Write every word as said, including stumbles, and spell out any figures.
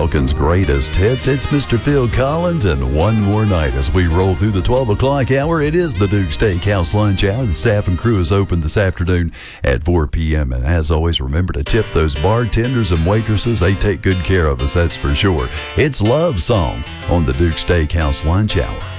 Elkin's greatest hits. It's Mister Phil Collins and One More Night as we roll through the twelve o'clock hour. It is the Duke Steakhouse Lunch Hour. The staff and crew is open this afternoon at four p.m. And as always, remember to tip those bartenders and waitresses. They take good care of us, that's for sure. It's Love Song on the Duke Steakhouse Lunch Hour.